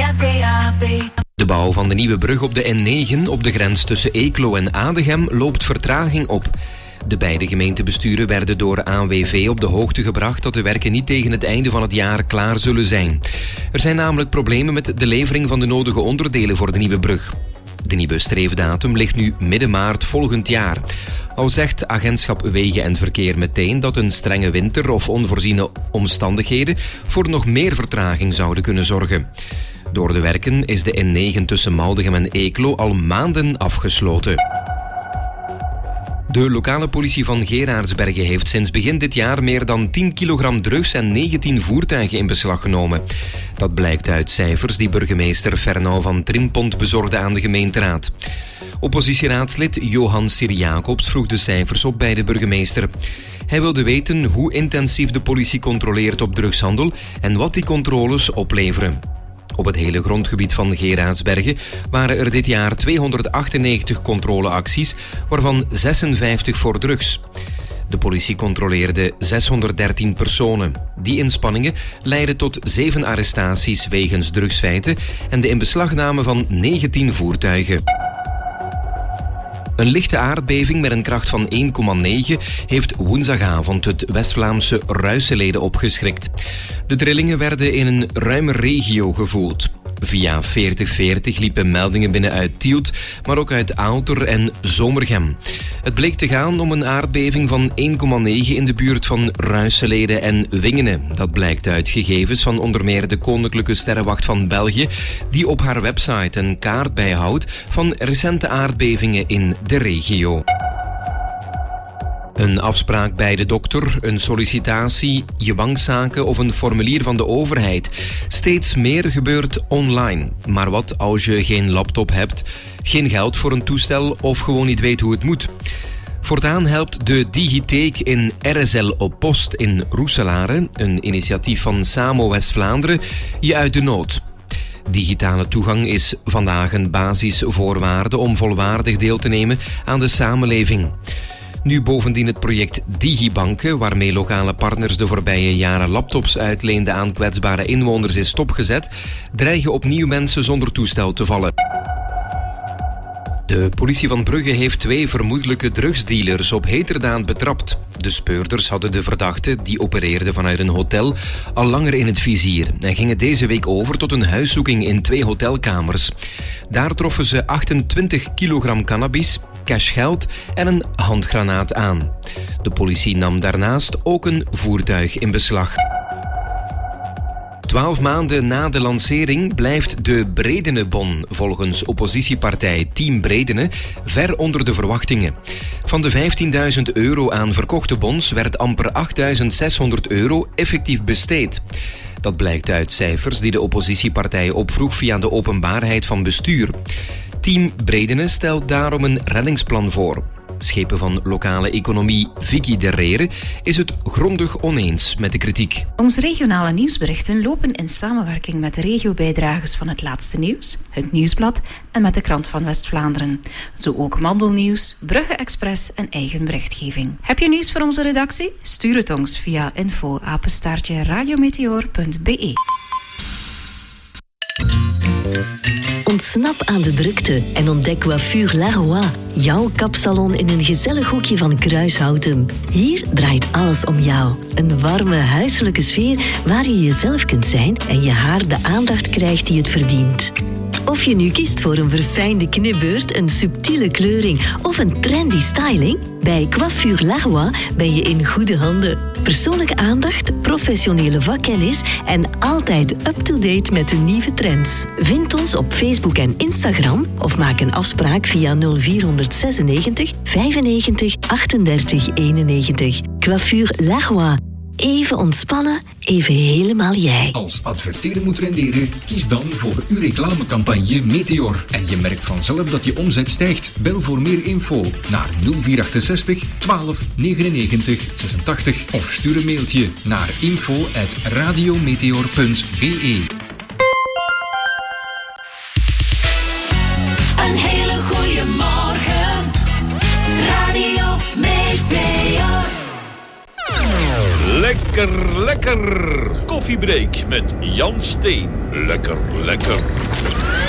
via DAB. De bouw van de nieuwe brug op de N9 op de grens tussen Eeklo en Adegem loopt vertraging op. De beide gemeentebesturen werden door ANWV op de hoogte gebracht dat de werken niet tegen het einde van het jaar klaar zullen zijn. Er zijn namelijk problemen met de levering van de nodige onderdelen voor de nieuwe brug. De nieuwe streefdatum ligt nu midden maart volgend jaar. Al zegt agentschap Wegen en Verkeer meteen dat een strenge winter of onvoorziene omstandigheden voor nog meer vertraging zouden kunnen zorgen. Door de werken is de N9 tussen Maldegem en Eeklo al maanden afgesloten. De lokale politie van Geraardsbergen heeft sinds begin dit jaar meer dan 10 kilogram drugs en 19 voertuigen in beslag genomen. Dat blijkt uit cijfers die burgemeester Fernand van Trimpont bezorgde aan de gemeenteraad. Oppositieraadslid Johan Sir-Jacobs vroeg de cijfers op bij de burgemeester. Hij wilde weten hoe intensief de politie controleert op drugshandel en wat die controles opleveren. Op het hele grondgebied van Geraardsbergen waren er dit jaar 298 controleacties, waarvan 56 voor drugs. De politie controleerde 613 personen. Die inspanningen leidden tot 7 arrestaties wegens drugsfeiten en de inbeslagname van 19 voertuigen. Een lichte aardbeving met een kracht van 1,9 heeft woensdagavond het West-Vlaamse Ruisselede opgeschrikt. De trillingen werden in een ruime regio gevoeld. Via 4040 liepen meldingen binnen uit Tielt, maar ook uit Aalter en Zomergem. Het bleek te gaan om een aardbeving van 1,9 in de buurt van Ruisselede en Wingene. Dat blijkt uit gegevens van onder meer de Koninklijke Sterrenwacht van België, die op haar website een kaart bijhoudt van recente aardbevingen in de regio. Een afspraak bij de dokter, een sollicitatie, je bankzaken of een formulier van de overheid. Steeds meer gebeurt online. Maar wat als je geen laptop hebt, geen geld voor een toestel of gewoon niet weet hoe het moet? Voortaan helpt de Digiteek in RSL op Post in Roeselare, een initiatief van Samo West-Vlaanderen, je uit de nood. Digitale toegang is vandaag een basisvoorwaarde om volwaardig deel te nemen aan de samenleving. Nu bovendien het project Digibanken, waarmee lokale partners de voorbije jaren laptops uitleenden aan kwetsbare inwoners, is stopgezet, dreigen opnieuw mensen zonder toestel te vallen. De politie van Brugge heeft 2 vermoedelijke drugsdealers op heterdaad betrapt. De speurders hadden de verdachte, die opereerde vanuit een hotel, al langer in het vizier en gingen deze week over tot een huiszoeking in 2 hotelkamers. Daar troffen ze 28 kilogram cannabis, cashgeld en een handgranaat aan. De politie nam daarnaast ook een voertuig in beslag. 12 maanden na de lancering blijft de Bredene-bon volgens oppositiepartij Team Bredene ver onder de verwachtingen. Van de €15.000 aan verkochte bons werd amper €8.600 effectief besteed. Dat blijkt uit cijfers die de oppositiepartij opvroeg via de openbaarheid van bestuur. Team Bredene stelt daarom een reddingsplan voor. Schepen van lokale economie Vicky de Rere is het grondig oneens met de kritiek. Onze regionale nieuwsberichten lopen in samenwerking met de regiobijdragers van Het Laatste Nieuws, Het Nieuwsblad en met de Krant van West-Vlaanderen. Zo ook Mandelnieuws, Brugge Express en eigen berichtgeving. Heb je nieuws voor onze redactie? Stuur het ons via info@radiometeor.be. Ontsnap aan de drukte en ontdek Coiffure Laroy, jouw kapsalon in een gezellig hoekje van Kruishouten. Hier draait alles om jou. Een warme, huiselijke sfeer waar je jezelf kunt zijn en je haar de aandacht krijgt die het verdient. Of je nu kiest voor een verfijnde knipbeurt, een subtiele kleuring of een trendy styling, bij Coiffure Laroy ben je in goede handen. Persoonlijke aandacht, professionele vakkennis en altijd up-to-date met de nieuwe trends. Vind ons op Facebook en Instagram of maak een afspraak via 0496 95 38 91. Coiffure Laroy. Even ontspannen, even helemaal jij. Als adverteren moet renderen, kies dan voor uw reclamecampagne Meteor. En je merkt vanzelf dat je omzet stijgt. Bel voor meer info naar 0468 12 99 86 of stuur een mailtje naar info@radiometeor.be. Een hele goede morgen, Radio Meteor. Lekker Lekker, lekker. Koffiebreak met Jan Steen. Lekker, lekker.